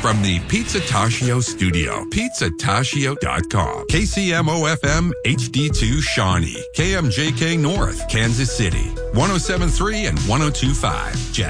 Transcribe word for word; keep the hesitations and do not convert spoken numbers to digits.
from the Pizzataccio studio. Pizzataccio dot com. K C M O F M H D two Shawnee. K M J K North, Kansas City. one oh seven point three and one oh two point five.